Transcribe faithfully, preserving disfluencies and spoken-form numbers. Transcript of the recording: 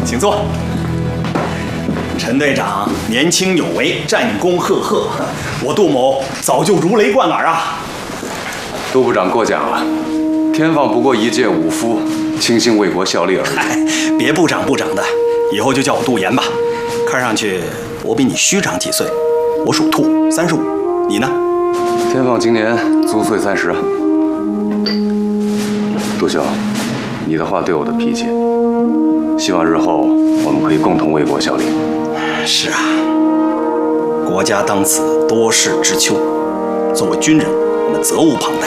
请坐。陈队长年轻有为，战功赫赫，我杜某早就如雷贯耳啊。 杜部长过奖了，天放不过一介武夫，倾心为国效力而已。 哎，别部长部长的，以后就叫我杜岩吧。看上去我比你虚长几岁，我属兔，三十五，你呢？ 天放今年足岁三十。杜兄，你的话对我的脾气，希望日后我们可以共同为国效力。 是啊，国家当此多事之秋，作为军人，我们责无旁贷。